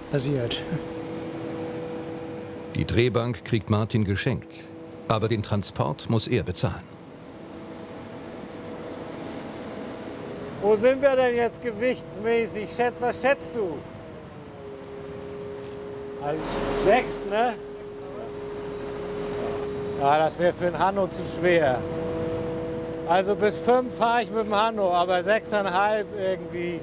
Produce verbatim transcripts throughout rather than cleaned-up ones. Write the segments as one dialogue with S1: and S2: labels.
S1: passiert.
S2: Die Drehbank kriegt Martin geschenkt, aber den Transport muss er bezahlen.
S3: Wo sind wir denn jetzt gewichtsmäßig? Schätz, was schätzt du? Als sechs, ne? Ja, das wäre für einen Hanno zu schwer. Also bis fünf fahre ich mit dem Hanno, aber sechseinhalb irgendwie.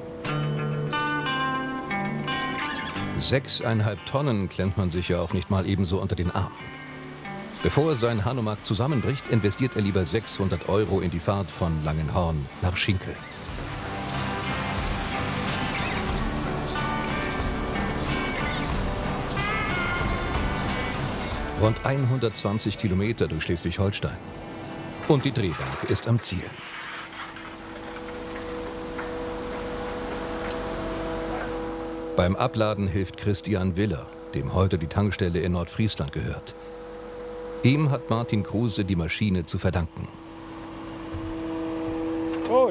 S2: Sechseinhalb Tonnen klemmt man sich ja auch nicht mal ebenso unter den Arm. Bevor sein Hanomag zusammenbricht, investiert er lieber sechshundert Euro in die Fahrt von Langenhorn nach Schinkel. Rund hundertzwanzig Kilometer durch Schleswig-Holstein. Und die Drehbank ist am Ziel. Beim Abladen hilft Christian Willer, dem heute die Tankstelle in Nordfriesland gehört. Ihm hat Martin Kruse die Maschine zu verdanken.
S3: Gut.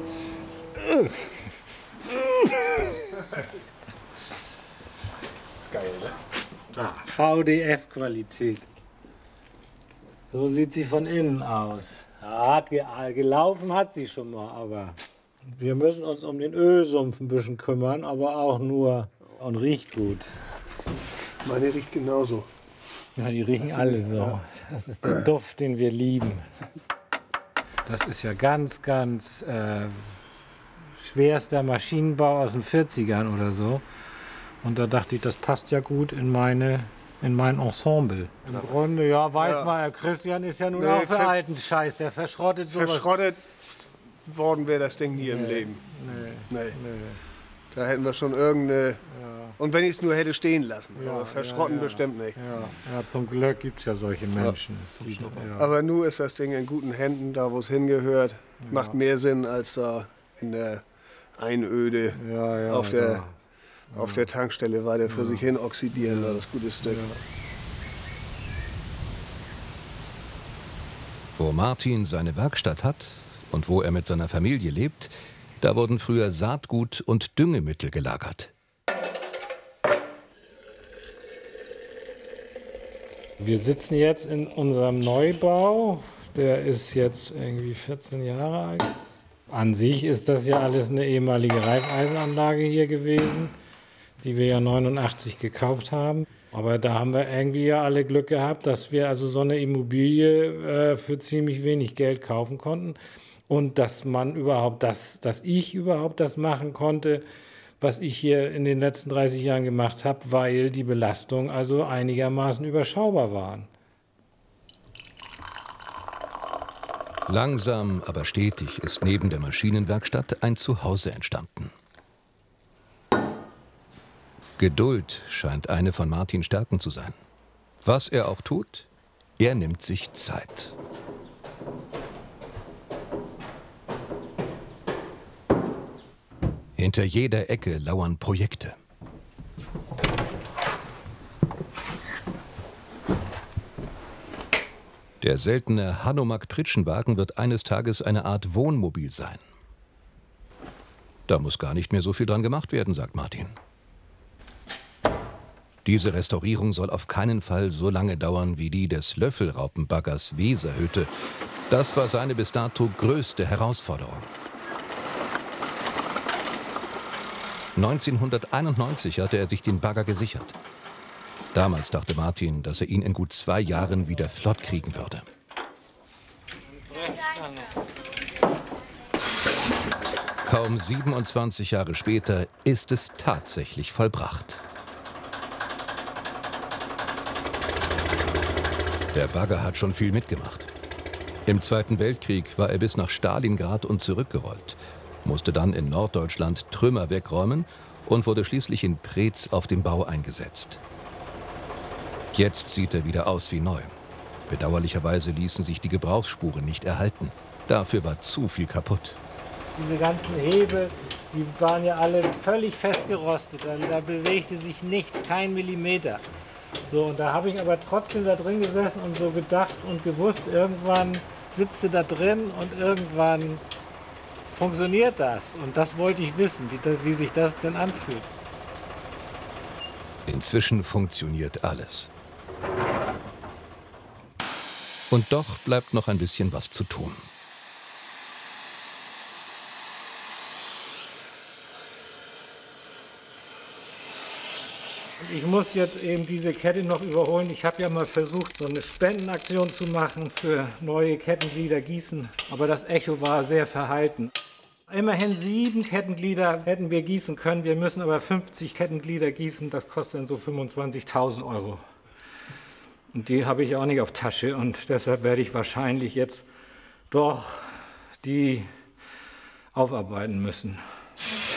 S4: Ist geil, ne?
S3: V D F-Qualität. So sieht sie von innen aus. Ja, hat ge gelaufen hat sie schon mal, aber wir müssen uns um den Ölsumpf ein bisschen kümmern, aber auch nur und riecht gut.
S4: Meine riecht genauso.
S3: Ja, die riechen alle so. Das ist der Duft, den wir lieben. Das ist ja ganz, ganz äh, schwerster Maschinenbau aus den vierzigern oder so. Und da dachte ich, das passt ja gut in meine in mein Ensemble. Im Grunde, ja, weiß ja. man, Christian ist ja nun nee, auch für alten Scheiß, der verschrottet sowas.
S4: Verschrottet worden wäre das Ding nie nee, im Leben.
S3: Nee,
S4: nee.
S3: nee.
S4: Da hätten wir schon irgendeine... Ja. Und wenn ich es nur hätte stehen lassen,
S3: ja,
S4: aber verschrotten
S3: ja, ja.
S4: bestimmt nicht.
S3: Ja. ja, zum Glück gibt es ja solche Menschen.
S4: Ja. Ja. Aber nun ist das Ding in guten Händen, da wo es hingehört. Ja. Macht mehr Sinn als da in der Einöde
S3: ja, ja,
S4: auf der...
S3: Ja.
S4: Auf der Tankstelle weiter für
S3: ja.
S4: sich hin oxidieren, war das gute Stück.
S3: Ja.
S2: Wo Martin seine Werkstatt hat und wo er mit seiner Familie lebt, da wurden früher Saatgut und Düngemittel gelagert.
S3: Wir sitzen jetzt in unserem Neubau. Der ist jetzt irgendwie vierzehn Jahre alt. An sich ist das ja alles eine ehemalige Reifeisenanlage hier gewesen, die wir ja neunundachtzig gekauft haben. Aber da haben wir irgendwie ja alle Glück gehabt, dass wir also so eine Immobilie äh, für ziemlich wenig Geld kaufen konnten. Und dass man überhaupt das, dass ich überhaupt das machen konnte, was ich hier in den letzten dreißig Jahren gemacht habe, weil die Belastungen also einigermaßen überschaubar waren.
S2: Langsam, aber stetig ist neben der Maschinenwerkstatt ein Zuhause entstanden. Geduld scheint eine von Martins Stärken zu sein. Was er auch tut, er nimmt sich Zeit. Hinter jeder Ecke lauern Projekte. Der seltene Hanomag-Pritschenwagen wird eines Tages eine Art Wohnmobil sein. Da muss gar nicht mehr so viel dran gemacht werden, sagt Martin. Diese Restaurierung soll auf keinen Fall so lange dauern wie die des Löffelraupenbaggers Weserhütte. Das war seine bis dato größte Herausforderung. neunzehnhunderteinundneunzig hatte er sich den Bagger gesichert. Damals dachte Martin, dass er ihn in gut zwei Jahren wieder flott kriegen würde. Kaum siebenundzwanzig Jahre später ist es tatsächlich vollbracht. Der Bagger hat schon viel mitgemacht. Im Zweiten Weltkrieg war er bis nach Stalingrad und zurückgerollt, musste dann in Norddeutschland Trümmer wegräumen und wurde schließlich in Preetz auf dem Bau eingesetzt. Jetzt sieht er wieder aus wie neu. Bedauerlicherweise ließen sich die Gebrauchsspuren nicht erhalten. Dafür war zu viel kaputt.
S3: Diese ganzen Hebel, die waren ja alle völlig festgerostet. Da bewegte sich nichts, kein Millimeter. So, und da habe ich aber trotzdem da drin gesessen und so gedacht und gewusst, irgendwann sitzt du da drin und irgendwann funktioniert das. Und das wollte ich wissen, wie, wie sich das denn anfühlt.
S2: Inzwischen funktioniert alles. Und doch bleibt noch ein bisschen was zu tun.
S3: Ich muss jetzt eben diese Kette noch überholen. Ich habe ja mal versucht, so eine Spendenaktion zu machen für neue Kettenglieder gießen, aber das Echo war sehr verhalten. Immerhin sieben Kettenglieder hätten wir gießen können, wir müssen aber fünfzig Kettenglieder gießen, das kostet dann so fünfundzwanzigtausend Euro. Und die habe ich auch nicht auf Tasche und deshalb werde ich wahrscheinlich jetzt doch die aufarbeiten müssen.